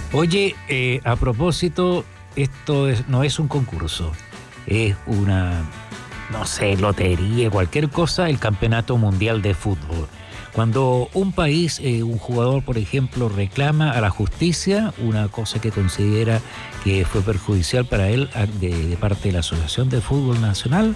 Oye, a propósito, no es un concurso, es una, no sé, lotería, cualquier cosa, el Campeonato Mundial de Fútbol. Cuando un país, un jugador, por ejemplo, reclama a la justicia una cosa que considera que fue perjudicial para él de parte de la Asociación de Fútbol Nacional,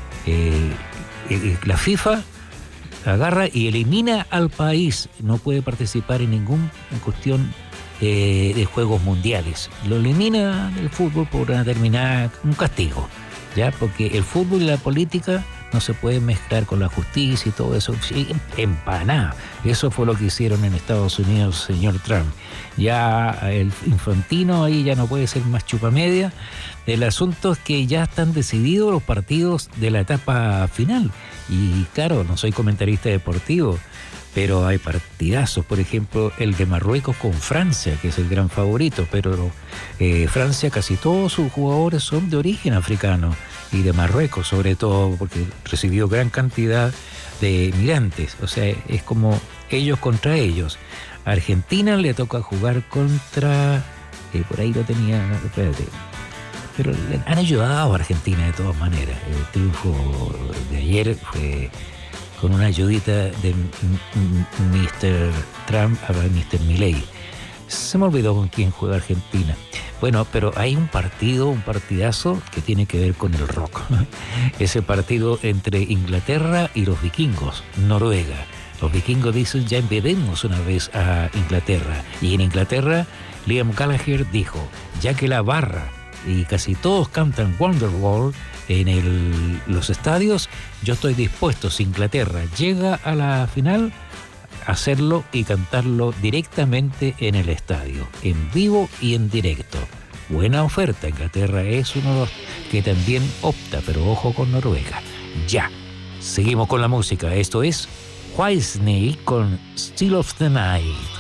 la FIFA agarra y elimina al país, no puede participar en ninguna cuestión de juegos mundiales. Lo elimina del fútbol por una determinada, un castigo, ¿ya? Porque el fútbol y la política no se pueden mezclar con la justicia y todo eso. Sí, empanada. Eso fue lo que hicieron en Estados Unidos, señor Trump. Ya el Infantino ahí ya no puede ser más chupamedia. El asunto es que ya están decididos los partidos de la etapa final. Y claro, no soy comentarista deportivo, pero hay partidazos, por ejemplo, el de Marruecos con Francia, que es el gran favorito, pero Francia, casi todos sus jugadores son de origen africano, y de Marruecos sobre todo, porque recibió gran cantidad de migrantes, o sea, es como ellos contra ellos. A Argentina le toca jugar contra, por ahí lo tenía, espérate, pero le han ayudado a Argentina de todas maneras. El triunfo de ayer fue con una ayudita de Mr. Trump a Mr. Milei. Se me olvidó con quién juega Argentina. Bueno, pero hay un partidazo que tiene que ver con el rock. Ese partido entre Inglaterra y los vikingos, Noruega. Los vikingos dicen, ya enviemos una vez a Inglaterra. Y en Inglaterra, Liam Gallagher dijo, ya que la barra y casi todos cantan Wonderwall en los estadios, yo estoy dispuesto, si Inglaterra llega a la final, hacerlo y cantarlo directamente en el estadio, en vivo y en directo. Buena oferta. Inglaterra es uno de los que también opta, pero ojo con Noruega. Ya, seguimos con la música. Esto es Whitesnake con Still of the Night.